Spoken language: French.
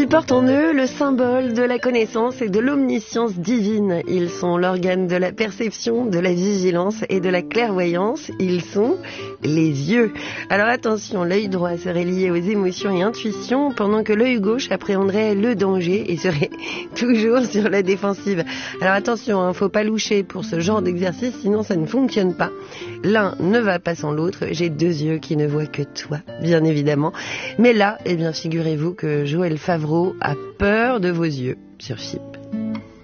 Ils portent en eux le symbole de la connaissance et de l'omniscience divine. Ils sont l'organe de la perception, de la vigilance et de la clairvoyance. Ils sont les yeux. Alors attention, l'œil droit serait lié aux émotions et intuitions, pendant que l'œil gauche appréhenderait le danger et serait toujours sur la défensive. Alors attention, faut pas loucher pour ce genre d'exercice, sinon ça ne fonctionne pas. L'un ne va pas sans l'autre. J'ai deux yeux qui ne voient que toi, bien évidemment. Mais là, figurez-vous que Joël Favreau a peur de vos yeux sur FIP.